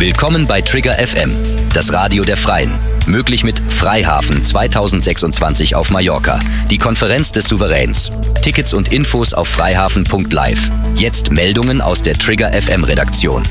Willkommen bei Trigger FM, das Radio der Freien. Möglich mit Freihafen 2026 auf Mallorca, die Konferenz des Souveräns. Tickets und Infos auf freihafen.live. Jetzt Meldungen aus der Trigger FM Redaktion.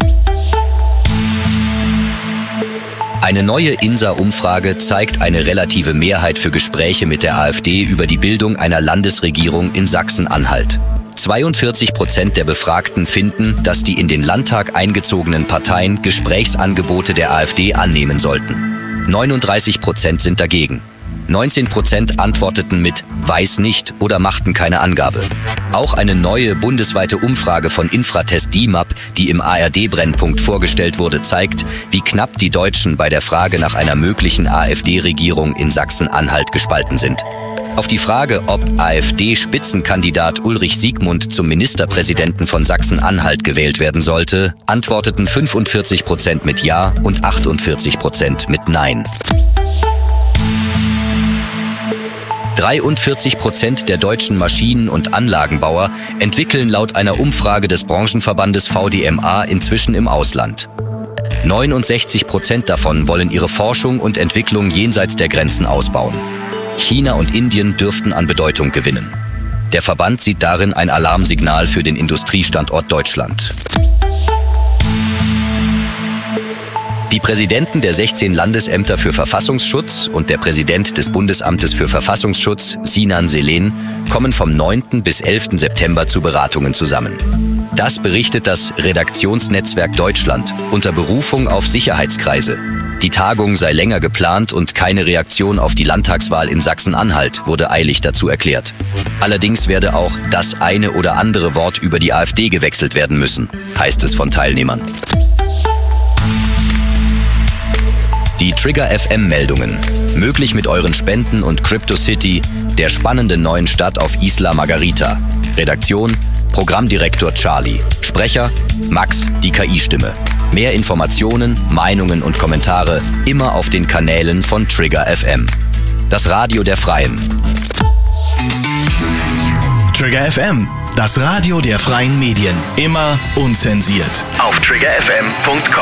Eine neue INSA-Umfrage zeigt eine relative Mehrheit für Gespräche mit der AfD über die Bildung einer Landesregierung in Sachsen-Anhalt. 42% der Befragten finden, dass die in den Landtag eingezogenen Parteien Gesprächsangebote der AfD annehmen sollten. 39% sind dagegen. 19% antworteten mit „weiß nicht" oder machten keine Angabe. Auch eine neue bundesweite Umfrage von Infratest DIMAP, die im ARD-Brennpunkt vorgestellt wurde, zeigt, wie knapp die Deutschen bei der Frage nach einer möglichen AfD-Regierung in Sachsen-Anhalt gespalten sind. Auf die Frage, ob AfD-Spitzenkandidat Ulrich Siegmund zum Ministerpräsidenten von Sachsen-Anhalt gewählt werden sollte, antworteten 45% mit Ja und 48% mit Nein. 43% der deutschen Maschinen- und Anlagenbauer entwickeln laut einer Umfrage des Branchenverbandes VDMA inzwischen im Ausland. 69% davon wollen ihre Forschung und Entwicklung jenseits der Grenzen ausbauen. China und Indien dürften an Bedeutung gewinnen. Der Verband sieht darin ein Alarmsignal für den Industriestandort Deutschland. Die Präsidenten der 16 Landesämter für Verfassungsschutz und der Präsident des Bundesamtes für Verfassungsschutz, Sinan Selen, kommen vom 9. bis 11. September zu Beratungen zusammen. Das berichtet das Redaktionsnetzwerk Deutschland unter Berufung auf Sicherheitskreise. Die Tagung sei länger geplant und keine Reaktion auf die Landtagswahl in Sachsen-Anhalt, wurde eilig dazu erklärt. Allerdings werde auch das eine oder andere Wort über die AfD gewechselt werden müssen, heißt es von Teilnehmern. Die Trigger FM-Meldungen. Möglich mit euren Spenden und CryptoCity, der spannenden neuen Stadt auf Isla Margarita. Redaktion: Programmdirektor Charlie. Sprecher: Max, die KI-Stimme. Mehr Informationen, Meinungen und Kommentare immer auf den Kanälen von Trigger FM. Das Radio der Freien. Trigger FM, das Radio der freien Medien. Immer unzensiert. Auf triggerfm.com